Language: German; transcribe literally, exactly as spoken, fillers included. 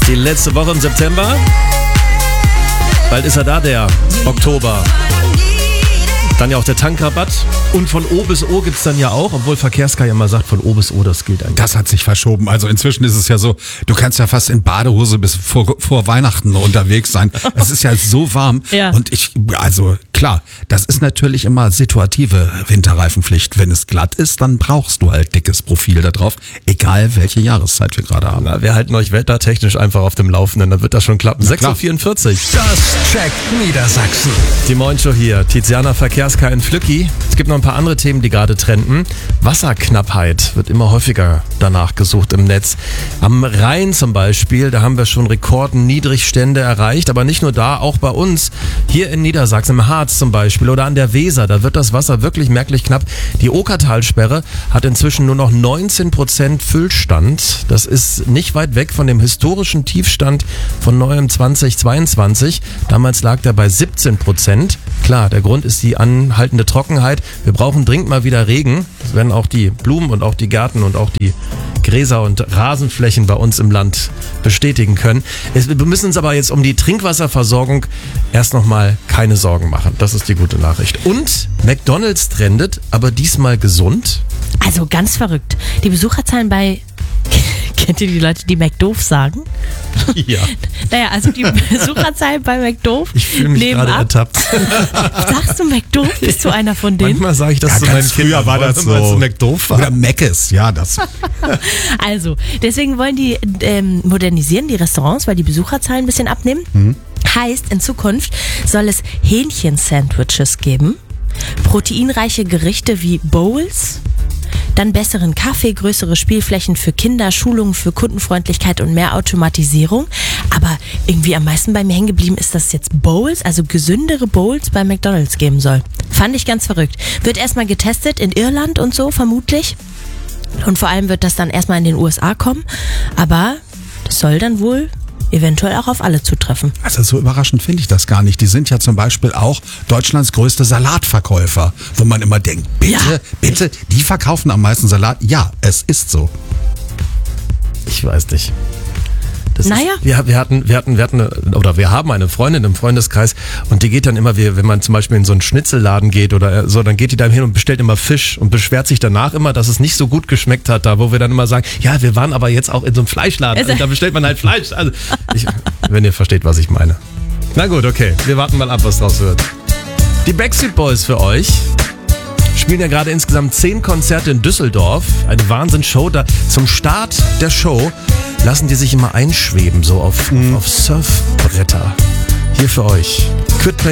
Die letzte Woche im September. Bald ist er da, der Oktober. Dann ja auch der Tankrabatt. Und von O bis O gibt es dann ja auch, obwohl Verkehrssky immer sagt, von O bis O, das gilt eigentlich. Das hat sich verschoben. Also inzwischen ist es ja so, du kannst ja fast in Badehose bis vor, vor Weihnachten unterwegs sein. Es ist ja so warm. Ja. Und ich, also klar, das ist natürlich immer situative Winterreifenpflicht. Wenn es glatt ist, dann brauchst du halt dickes Profil da drauf, egal welche Jahreszeit wir gerade haben. Na, wir halten euch wettertechnisch einfach auf dem Laufenden, dann wird das schon klappen. sechs Uhr vierundvierzig. Das checkt Niedersachsen. Die Moin-Show hier. Tiziana Verkehrssky in Flücki. Es gibt noch ein paar andere Themen, die gerade trenden. Wasserknappheit wird immer häufiger danach gesucht im Netz. Am Rhein zum Beispiel, da haben wir schon Rekordniedrigstände erreicht, aber nicht nur da, auch bei uns. Hier in Niedersachsen, im Harz zum Beispiel oder an der Weser, da wird das Wasser wirklich merklich knapp. Die Okertalsperre hat inzwischen nur noch neunzehn Prozent Füllstand. Das ist nicht weit weg von dem historischen Tiefstand von neuem zweitausendzweiundzwanzig. Damals lag der bei siebzehn Prozent. Klar, der Grund ist die anhaltende Trockenheit. Wir brauchen dringend mal wieder Regen. Das werden auch die Blumen und auch die Gärten und auch die Gräser und Rasenflächen bei uns im Land bestätigen können. Es, wir müssen uns aber jetzt um die Trinkwasserversorgung erst nochmal keine Sorgen machen. Das ist die gute Nachricht. Und McDonald's trendet, aber diesmal gesund. Also ganz verrückt. Die Besucherzahlen bei... Kennt ihr die Leute, die McDoof sagen? Ja. Naja, also die Besucherzahlen bei McDoof. Ich fühle mich nehmen gerade ab. ertappt. Sagst du McDoof? Bist du einer von denen? Manchmal sage ich das Ja, zu ganz meinen Kindern. früher war das so. Als McDoof war. Oder Meckes, ja, das. Also, deswegen wollen die ähm, modernisieren, die Restaurants, weil die Besucherzahlen ein bisschen abnehmen. Mhm. Heißt, in Zukunft soll es Hähnchen-Sandwiches geben, proteinreiche Gerichte wie Bowls, dann besseren Kaffee, größere Spielflächen für Kinder, Schulungen für Kundenfreundlichkeit und mehr Automatisierung. Aber irgendwie am meisten bei mir hängen geblieben ist, dass es jetzt Bowls, also gesündere Bowls bei McDonald's geben soll. Fand ich ganz verrückt. Wird erstmal getestet in Irland und so, vermutlich. Und vor allem wird das dann erstmal in den U S A kommen. Aber das soll dann wohl eventuell auch auf alle zutreffen. Also so überraschend finde ich das gar nicht. Die sind ja zum Beispiel auch Deutschlands größte Salatverkäufer, wo man immer denkt, bitte, Ja. bitte, die verkaufen am meisten Salat. Ja, es ist so. Ich weiß nicht. Das Naja. Ist, wir, wir, hatten, wir, hatten, wir hatten, oder wir haben eine Freundin im Freundeskreis und die geht dann immer, wie, wenn man zum Beispiel in so einen Schnitzelladen geht oder so, dann geht die da hin und bestellt immer Fisch und beschwert sich danach immer, dass es nicht so gut geschmeckt hat da, wo wir dann immer sagen, ja, wir waren aber jetzt auch in so einem Fleischladen Also- und da bestellt man halt Fleisch. Also, ich, wenn ihr versteht, was ich meine. Na gut, okay, wir warten mal ab, was draus wird. Die Backstreet Boys für euch. Spielen ja gerade insgesamt zehn Konzerte in Düsseldorf. Eine Wahnsinnsshow. Da zum Start der Show lassen die sich immer einschweben, so auf, auf, auf Surfbretter. Hier für euch. Quit